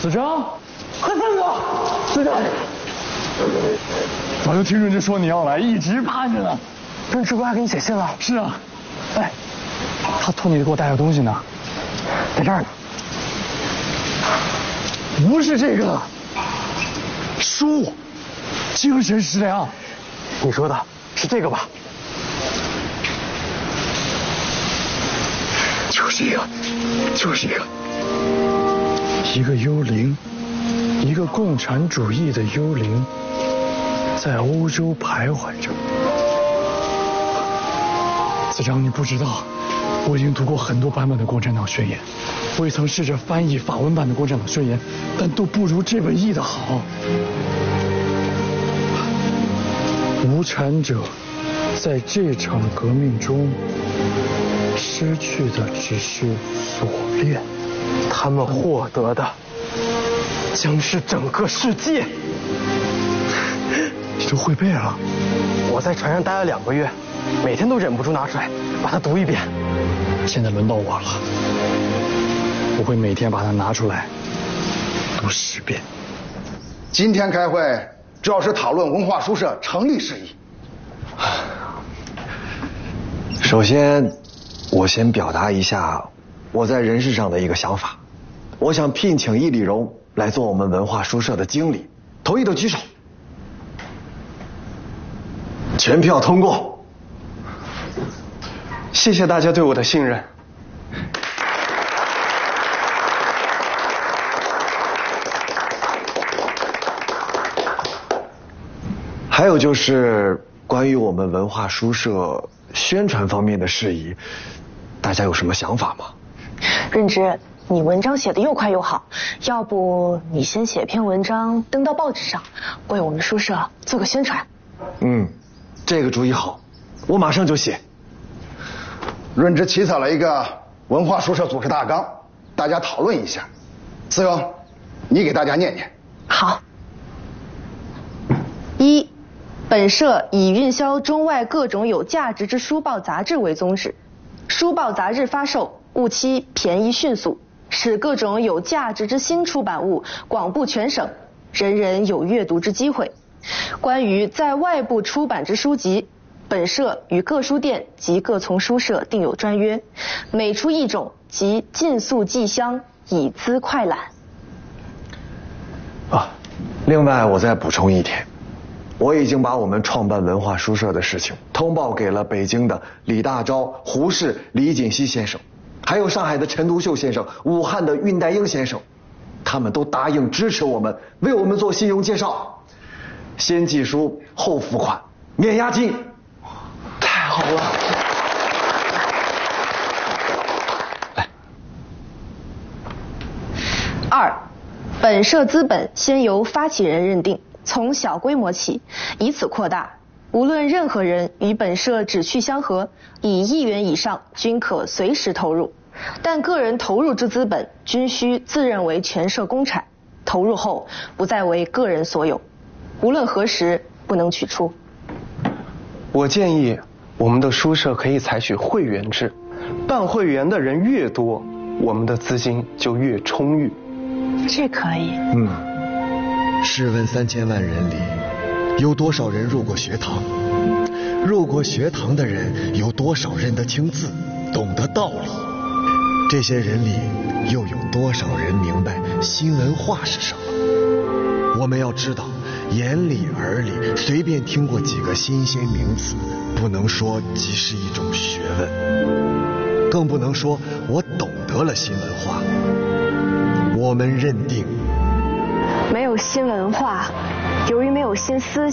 子章， 快放我！ 子章，早就听润之说你要来，一直盼着呢。 润之不还给你写信了？ 是啊。哎，他托你给我带点东西呢， 在这儿呢。 不是这个，书，精神食粮。 你说的是这个吧？ 就是这个，就是这个。一个幽灵，一个共产主义的幽灵，在欧洲徘徊着。子章，你不知道，我已经读过很多版本的共产党宣言，我也曾试着翻译法文版的共产党宣言，但都不如这本译的好。无产者在这场革命中失去的只是锁链， 他们获得的将是整个世界。 你都会背了？ 我在船上待了2个月，每天都忍不住拿出来把它读一遍。 现在轮到我了，我会每天把它拿出来读10遍。 今天开会主要是讨论文化书社成立事宜。 首先，我先表达一下我在人事上的一个想法，我想聘请易立荣来做我们文化书社的经理，同意的举手。全票通过。 谢谢大家对我的信任。 还有就是关于我们文化书社宣传方面的事宜，大家有什么想法吗？ 润之，你文章写得又快又好，要不你先写篇文章登到报纸上，为我们书社做个宣传。 这个主意好，我马上就写。 润之起草了一个文化书社组织大纲，大家讨论一下。思荣，你给大家念念。 好。1. 本社以运销中外各种有价值之书报杂志为宗旨，书报杂志发售务期便宜迅速，使各种有价值之新出版物广布全省，人人有阅读之机会。关于在外部出版之书籍，本社与各书店及各从书社订有专约，每出一种即尽速寄箱，以资快览。 另外我再补充一点，我已经把我们创办文化书社的事情通报给了北京的李大钊、胡适、李锦熙先生，还有上海的陈独秀先生、武汉的恽代英先生，他们都答应支持我们，为我们做信用介绍，先寄书后付款，免押金。 太好了。 2. 本社资本先由发起人认定，从小规模起，以此扩大。无论任何人与本社志趣相合，以1元以上均可随时投入，但个人投入之资本均需自认为全社公产，投入后不再为个人所有，无论何时不能取出。 我建议我们的书社可以采取会员制，办会员的人越多，我们的资金就越充裕。 这可以。 试问3000万人里，有多少人入过学堂？入过学堂的人，有多少认得清字，懂得道理？这些人里，又有多少人明白新文化是什么？我们要知道，眼里耳里随便听过几个新鲜名词，不能说即是一种学问，更不能说我懂得了新文化。我们认定， 没有新文化，由于没有新思